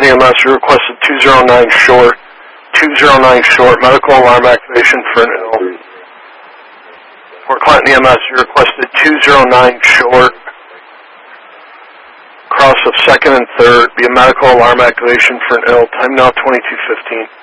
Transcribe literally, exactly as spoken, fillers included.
Clinton E M S, you requested two zero nine short. two zero nine short, medical alarm activation for an ill. For Clinton E M S, you requested two zero nine short. Cross of second and third, be a medical alarm activation for an ill. Time now twenty-two fifteen.